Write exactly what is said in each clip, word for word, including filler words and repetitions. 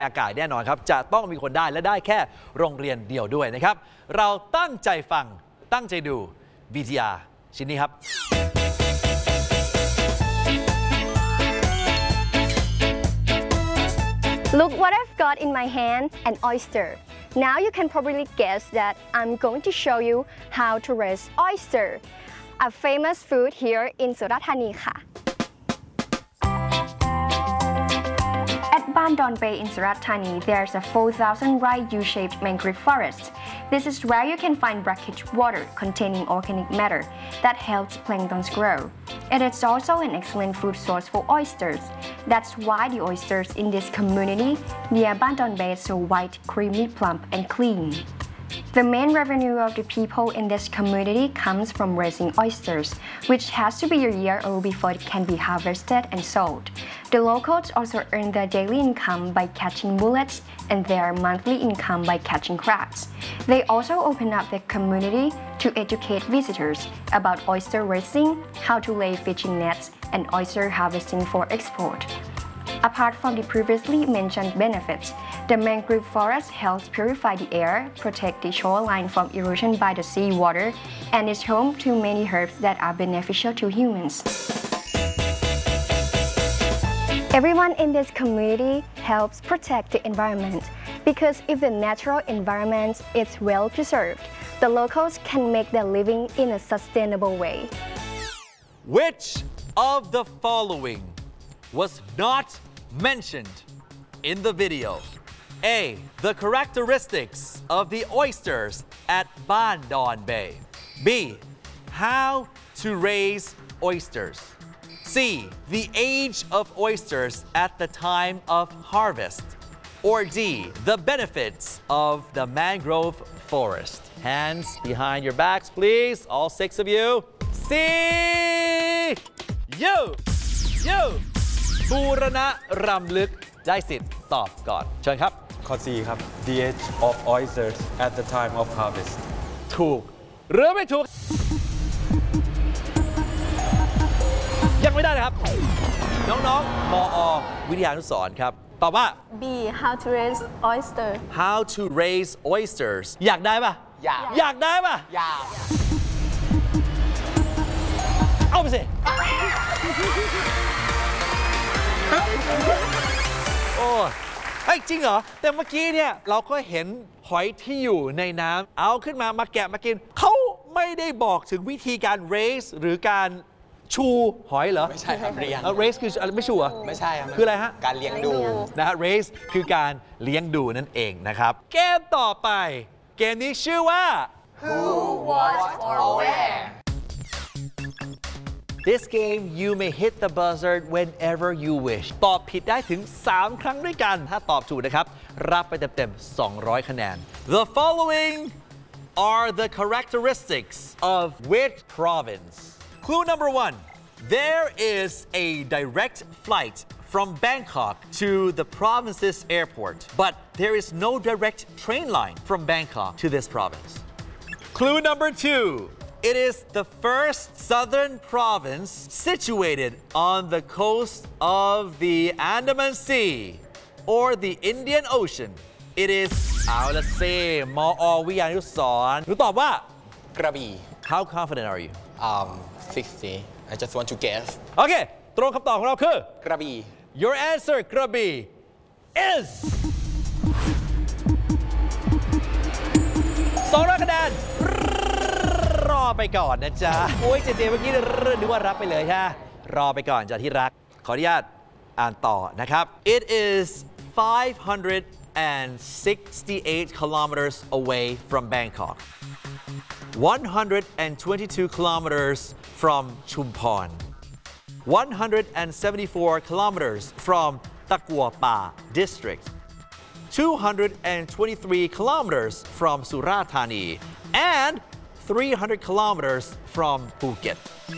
อากาศแน่นอนครับจะต้องมีคนได้และได้แค่โรงเรียนเดียวด้วยนะครับเราตั้งใจฟังตั้งใจดู วี ที อาร์ ชิ้นนี้ครับ Look what I've got in my hand, an oyster. Now you can probably guess that I'm going to show you how to raise oyster, a famous food here in Surat Thani ค่ะ At Ban Don Bay in Surat Thani, there's a four thousand rai U-shaped mangrove forest. This is where you can find brackish water containing organic matter that helps planktons grow. It is also an excellent food source for oysters. That's why the oysters in this community near Ban Don Bay are so white, creamy, plump, and clean. The main revenue of the people in this community comes from raising oysters, which has to be a year old before it can be harvested and sold. The locals also earn their daily income by catching mullets and their monthly income by catching crabs. They also open up their community to educate visitors about oyster raising, how to lay fishing nets, and oyster harvesting for export. Apart from the previously mentioned benefits, the mangrove forest helps purify the air, protect the shoreline from erosion by the seawater, and is home to many herbs that are beneficial to humans. Everyone in this community helps protect the environment, because if the natural environment is well preserved, the locals can make their living in a sustainable way. Which of the following was not mentioned in the video? A. The characteristics of the oysters at Ban Don Bay. B. How to raise oysters. C. The age of oysters at the time of harvest. Or D. The benefits of the mangrove forest. Hands behind your backs, please. All six of you. C. You. You. บูรณะรำลึกได้สิทธิ์ตอบก่อนเชิญครับข้อ C ครับ The age of oysters at the time of harvest ถูกหรือไม่ถูกยังไม่ได้นะครับน้องๆมอ วิทยานุสรณ์ครับตอบว่า B how to raise oyster how to raise oysters อยากได้ป่ะอยากอยากได้ป่ะอยากเอาไปสิโอ้เฮ้ยจริงเหรอแต่เมื่อกี้เนี่ยเราก็เห็นหอยที่อยู่ในน้ำเอาขึ้นมามาแกะมากินเขาไม่ได้บอกถึงวิธีการ raise หรือการชูหอยเหรอไม่ใช่ครับเลี้ยง raise คือไม่ชูเหรอไม่ใช่ครับคืออะไรฮะการเลี้ยงดูนะฮะ raise คือการเลี้ยงดูนั่นเองนะครับเกมต่อไปเกมนี้ชื่อว่า Who What or Where This game you may hit the buzzer whenever you wish ตอบผิดได้ถึงสามครั้งด้วยกันถ้าตอบถูกนะครับรับไปเต็มๆสองร้อยคะแนน The following are the characteristics of which province Clue number one There is a direct flight from Bangkok to the province's airport but there is no direct train line from Bangkok to this province Clue number two It is the first southern province situated on the coast of the Andaman Sea or the Indian Ocean. It is เอาละสิมอ วิทยานุสรณ์หนูตอบว่ากระบี่ How confident are you? um sixty I just want to guess โอเคตรงคำตอบของเราคือกระบี่ Your answer กระบี่ is สองร้อยคะแนนรอไปก่อนนะจ๊ะโอ้ยเจเจเมื่อกี้นึกว่ารับไปเลยใช่รอไปก่อนจ้ะที่รักขออนุญาตอ่านต่อนะครับ It is five hundred sixty-eight kilometers away from Bangkok one hundred twenty-two kilometers from Chumphon one hundred seventy-four kilometers from Takwa Pa district two hundred twenty-three kilometers from Surat Thani and three hundred kilometers from Phuket.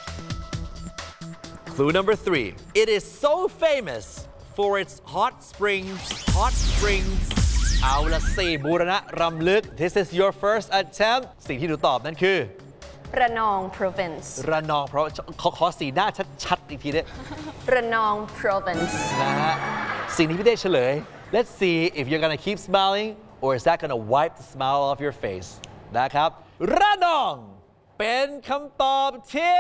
Clue number three. It is so famous for its hot springs. Hot springs. เอาละสิบูรณะรำลึก This is your first attempt สิ่งที่หนูตอบนั่นคือระนอง province ระนองเพราะขอขอสีหน้าชัดๆอีกทีเนี่ยระนอง province นะฮะสิ่งที่พี่ได้เฉลย Let's see if you're gonna keep smiling or is that gonna wipe the smile off your face นะครับระนองเป็นคำตอบที่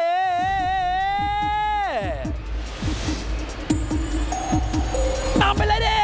นำไปเลยดิ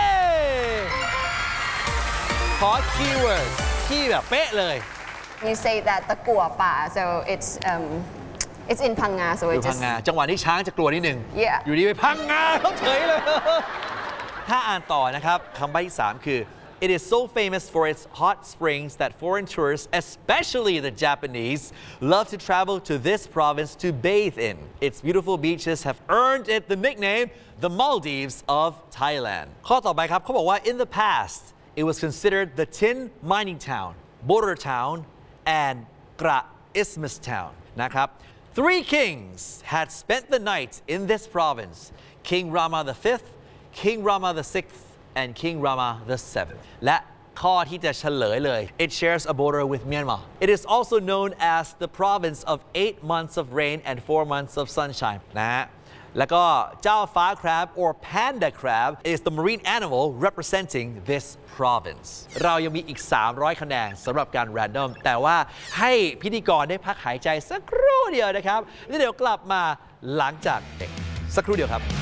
ขอคีย์เวิร์ดที่แบบเป๊ะเลย You say that ตะกั่วป่า so it's um it's in Phang Nga so อ it ยู่พั just งงาจังหวะที่ช้างจะกลัวนิดนึง Yeah อยู่ดีไปพังงาเขาเฉยเลย ถ้าอ่านต่อนะครับคำใบ้ที่สามคือ It is so famous for its hot springs that foreign tourists, especially the Japanese, love to travel to this province to bathe in. Its beautiful beaches have earned it the nickname the Maldives of Thailand. ข้อต่อไปครับเขาบอกว่า In the past, it was considered the tin mining town, border town, and Gra Isthmus town. นะครับ Three kings had spent the night in this province: King Rama the fifth, King Rama the sixth, and King Rama the seventh. และข้อที่จะเฉลยเลย It shares a border with Myanmar. It is also known as the province of eight months of rain and four months of sunshine. นะฮะแล้วก็เจ้าฟ้า crab or panda crab is the marine animal representing this province. เรายังมีอีกสามร้อยคะแนนสำหรับการ random แต่ว่าให้พิธีกรได้พักหายใจสักครู่เดียวนะครับแล้วเดี๋ยวกลับมาหลังจากเด็กสักครู่เดียวครับ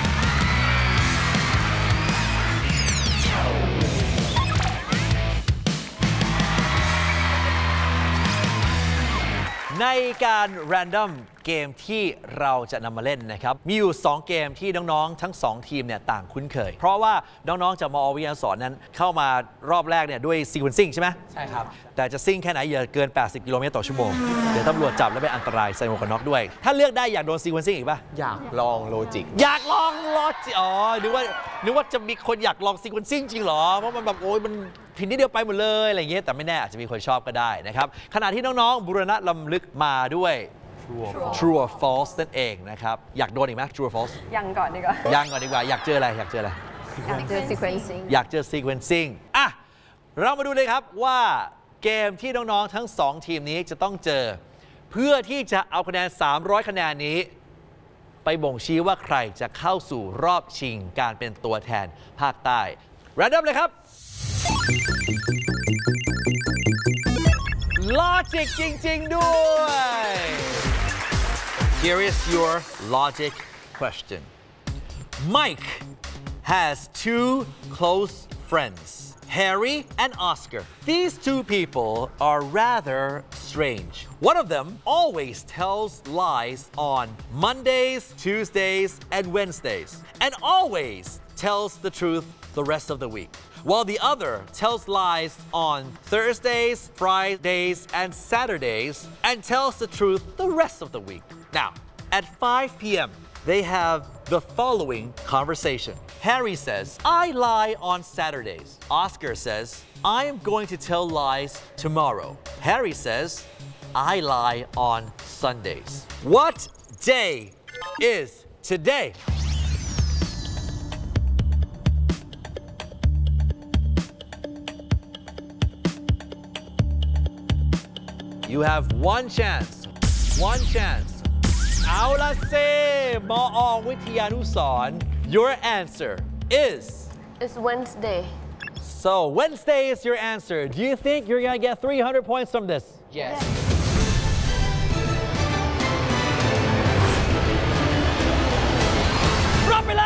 ในการ random เกมที่เราจะนำมาเล่นนะครับมีอยู่สองเกมที่น้องๆทั้งสองทีมเนี่ยต่างคุ้นเคยเพราะว่าน้องๆจากมอวิทยาสอนนั้นเข้ามารอบแรกเนี่ยด้วย sequencing ใช่ไหมใช่ครับแต่จะซิ่งแค่ไหนอย่าเกินแปดสิบกิโลเมตรต่อชั่วโมงเดี๋ยวตำรวจจับแล้วเป็นอันตรายใส่หมวกกันน็อกด้วยถ้าเลือกได้อยากโดน sequencing อีกป่ะอยากลองโลจิกอยากลองลอจิอ๋อนึกว่านึกว่าจะมีคนอยากลอง sequencing จริงเหรอเพราะมันแบบโอ้ยมันผิดนิดเดียวไปหมดเลยอะไรอย่างเงี้ยแต่ไม่แน่อาจจะมีคนชอบก็ได้นะครับขณะที่น้องๆบูรณะลำลึกมาด้วย True or false นั่นเองนะครับอยากโดนอีกไหม True or false ยังก่อนดีกว่ายังก่อนดีกว่าอยากเจออะไรอยากเจออะไรอยากเจอ sequencing อยากเจอ sequencing อ่ะเรามาดูเลยครับว่าเกมที่น้องๆทั้งสองทีมนี้จะต้องเจอเพื่อที่จะเอาคะแนนสามร้อยคะแนนนี้ไปบ่งชี้ว่าใครจะเข้าสู่รอบชิงการเป็นตัวแทนภาคใต้ Random เลยครับLogic จริงๆด้วย Here is your logic question. Mike has two close friends, Harry and Oscar. These two people are rather strange. One of them always tells lies on Mondays, Tuesdays, and Wednesdays, and always tells the truth the rest of the week. While the other tells lies on Thursdays, Fridays, and Saturdays, and tells the truth the rest of the week. Now, at five p m, they have the following conversation. Harry says, I lie on Saturdays. Oscar says, I am going to tell lies tomorrow. Harry says, I lie on Sundays. What day is today? You have one chance. One chance. เอาละเซมออวิทยานุสรณ์ Your answer is It's Wednesday So Wednesday is your answer. Do you think you're gonna get three hundred points from this? yes รับไปเลย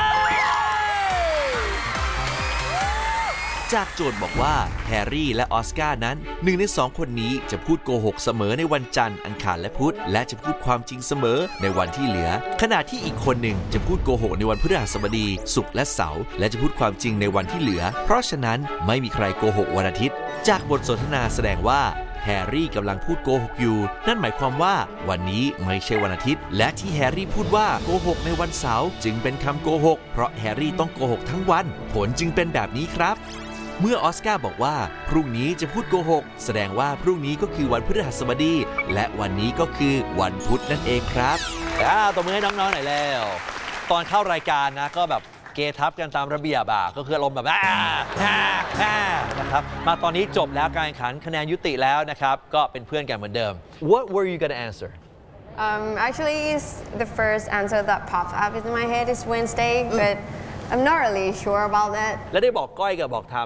จากโจทย์บอกว่าแฮร์รี่และออสการ์นั้นหนึ่งในสองคนนี้จะพูดโกหกเสมอในวันจันทร์อังคารและพุธและจะพูดความจริงเสมอในวันที่เหลือขณะที่อีกคนหนึ่งจะพูดโกหกในวันพฤหัสบดีศุกร์และเสาร์และจะพูดความจริงในวันที่เหลือเพราะฉะนั้นไม่มีใครโกหกวันอาทิตย์จากบทสนทนาแสดงว่าแฮร์รี่กำลังพูดโกหกอยู่นั่นหมายความว่าวันนี้ไม่ใช่วันอาทิตย์และที่แฮร์รี่พูดว่าโกหกในวันเสาร์จึงเป็นคำโกหกเพราะแฮร์รี่ต้องโกหกทั้งวันผลจึงเป็นแบบนี้ครับเมื่อออสการ์บอกว่าพรุ่งนี้จะพูดโกหกแสดงว่าพรุ่งนี้ก็คือวันพฤหัสบดีและวันนี้ก็คือวันพุธนั่นเองครับอ่าตบมือให้น้องๆหน่อยแล้วตอนเข้ารายการนะก็แบบเกทับกันตามระเบียบอ่ะก็คืออารมณ์แบบอ่าอ่าอ่านะครับมาตอนนี้จบแล้วการแข่งขันคะแนนยุติแล้วนะครับก็เป็นเพื่อนกันเหมือนเดิม What were you gonna answer? Um, actually, the first answer that popped up in my head is Wednesday, but I'm not really sure about that. และได้บอกก้อยกับบอกทาม